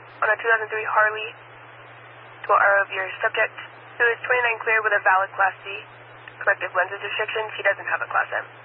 on a 2003 Harley to RO of your subject, who is 29 clear with a valid Class C. Corrective lenses restriction, she doesn't have a Class M.